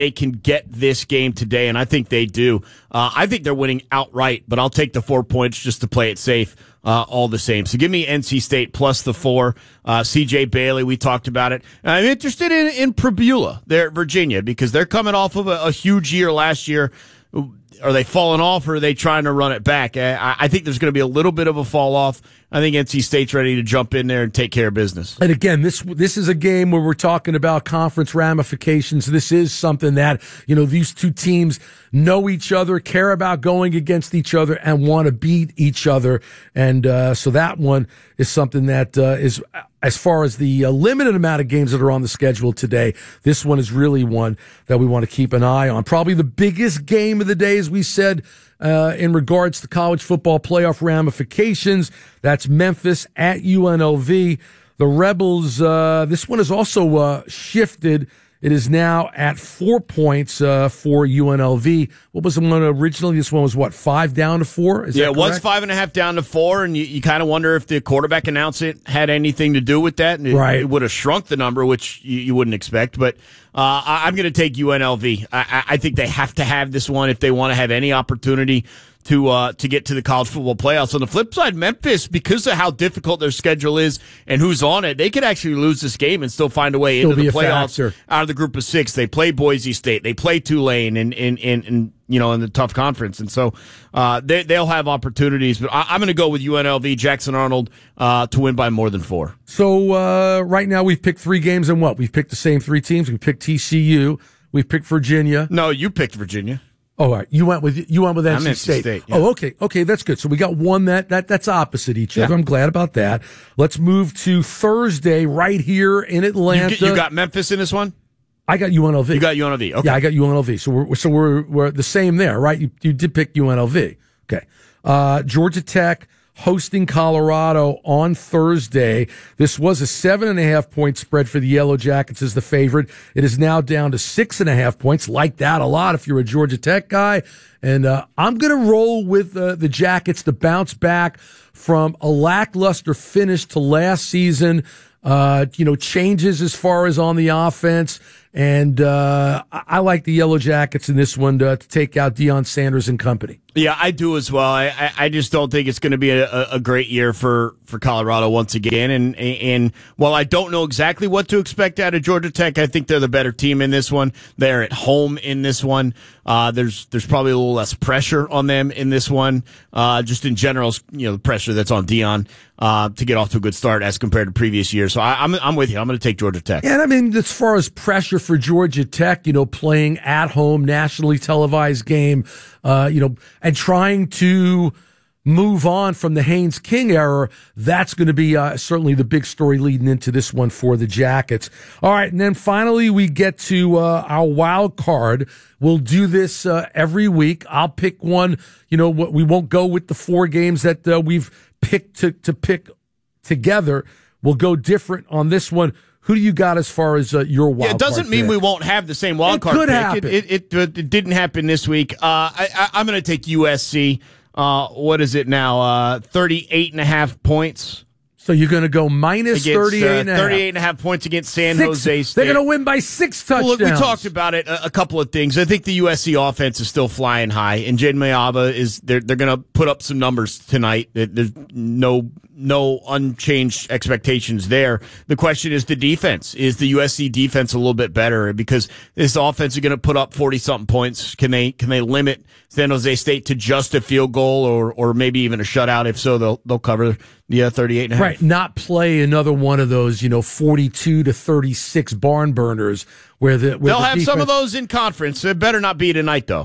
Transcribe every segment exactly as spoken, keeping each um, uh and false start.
they can get this game today, and I think they do. Uh, I think they're winning outright, but I'll take the four points just to play it safe uh, all the same. So give me N C State plus the four. Uh, C J Bailey, we talked about it. I'm interested in, in Prebula there at Virginia because they're coming off of a, a huge year last year. Are they falling off, or are they trying to run it back? I, I think there's going to be a little bit of a fall off. I think N C State's ready to jump in there and take care of business. And again, this this is a game where we're talking about conference ramifications. This is something that, you know, these two teams know each other, care about going against each other, and want to beat each other. And uh, so that one is something that uh, is, as far as the uh, limited amount of games that are on the schedule today, this one is really one that we want to keep an eye on. Probably the biggest game of the day, as we said, uh, in regards to college football playoff ramifications. That's Memphis at U N L V. The Rebels, uh, this one is also uh, shifted. It is now at four points uh, for U N L V. What was the one originally? This one was, what, five down to four? Is yeah, that it was correct? five and a half down to four, and you, you kind of wonder if the quarterback announcement had anything to do with that. And it, right. it would have shrunk the number, which you, you wouldn't expect. But uh, I, I'm going to take U N L V. I, I think they have to have this one if they want to have any opportunity to uh, to get to the college football playoffs. On the flip side, Memphis, because of how difficult their schedule is and who's on it, they could actually lose this game and still find a way Still into be the a playoffs factor. out of the group of six. They play Boise State. They play Tulane and, and, and, and you know, in the tough conference. And so uh, they, they'll have opportunities. But I, I'm going to go with U N L V, Jackson Arnold, uh, to win by more than four. So uh, right now we've picked three games, and what? We've picked the same three teams. We've picked T C U. We've picked Virginia. No, you picked Virginia. Oh, all right. You went with you went with N C I'm State. N C State yeah. Oh, okay, okay, that's good. So we got one that that that's opposite each Yeah. other. I'm glad about that. Let's move to Thursday right here in Atlanta. You, you got Memphis in this one? I got U N L V. You got U N L V. Okay. Yeah, I got U N L V. So we're so we're we're the same there, right? You you did pick U N L V. Okay. Uh, Georgia Tech hosting Colorado on Thursday. This was a seven and a half point spread for the Yellow Jackets as the favorite. It is now down to six and a half points. Like that a lot if you're a Georgia Tech guy. And uh, I'm going to roll with uh, the Jackets to bounce back from a lackluster finish to last season. Uh, you know, changes as far as on the offense. And uh, I, I like the Yellow Jackets in this one to, to take out Deion Sanders and company. Yeah, I do as well. I, I, I just don't think it's going to be a, a great year for, for Colorado once again. And and while I don't know exactly what to expect out of Georgia Tech, I think they're the better team in this one. They're at home in this one. Uh, there's there's probably a little less pressure on them in this one. Uh, just in general, you know, the pressure that's on Deion uh, to get off to a good start as compared to previous years. So I, I'm I'm with you. I'm going to take Georgia Tech. And I mean, as far as pressure for Georgia Tech, you know, playing at home, nationally televised game, uh, you know, and trying to move on from the Haynes King era, that's going to be uh, certainly the big story leading into this one for the Jackets. All right, and then finally we get to uh, our wild card. We'll do this uh, every week. I'll pick one. You know, we won't go with the four games that uh, we've picked to, to pick together. We'll go different on this one. Who do you got as far as uh, your wild card? Yeah, it doesn't mean pick? we won't have the same wild It card could pick. happen. It, it, it, it didn't happen this week. Uh, I, I, I'm going to take U S C. Uh, what is it now? Uh, thirty-eight and a half points. So you're going to go minus against, thirty-eight uh, and a half. thirty-eight and a half points against San Six, Jose State. They're going to win by six touchdowns. Well, look, we talked about it. A, a couple of things. I think the U S C offense is still flying high, and Jaden Mayaba is they're they're going to put up some numbers tonight. There's no no unchanged expectations there. The question is the defense. Is the U S C defense a little bit better? Because this offense is going to put up forty something points. Can they can they limit San Jose State to just a field goal or or maybe even a shutout? If so, they'll they'll cover the uh, thirty-eight and a half. Right, not play another one of those, you know, forty-two to thirty-six barn burners where the where they'll the have defense... some of those in conference. It better not be tonight though.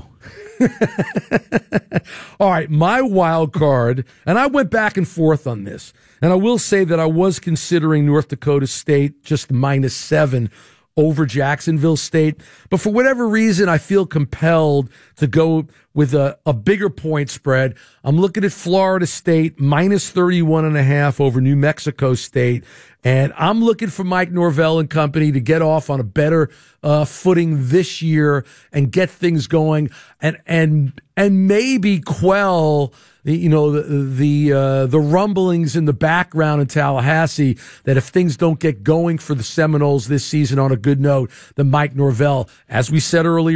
All right, my wild card, and I went back and forth on this, and I will say that I was considering North Dakota State just minus seven over Jacksonville State, but for whatever reason, I feel compelled to go with a, a bigger point spread. I'm looking at Florida State minus thirty-one and a half over New Mexico State, And I'm looking for Mike Norvell and company to get off on a better uh, footing this year and get things going, and and and maybe quell you know the the uh, the rumblings in the background in Tallahassee that if things don't get going for the Seminoles this season on a good note, then Mike Norvell, as we said earlier